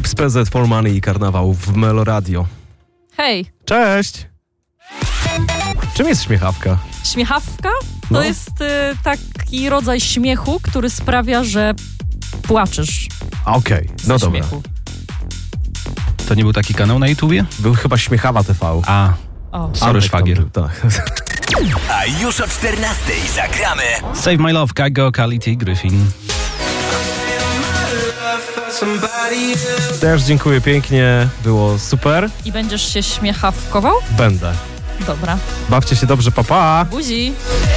Chips, PZ for Money i Karnawał w Meloradio. Hej! Cześć! Czym jest śmiechawka? Śmiechawka to No. jest taki rodzaj śmiechu, który sprawia, że płaczesz Okej, no ze dobra. śmiechu. To nie był taki kanał na YouTubie? Był chyba Śmiechawa TV. A, O. sorry Arek szwagier. tam był, tak. A już o 14:00 zagramy Save My Love, Kygo, Kality, Griffin. Też dziękuję pięknie, było super. I będziesz się śmiechawkował? Będę. Dobra. Bawcie się dobrze, papa. Buzi!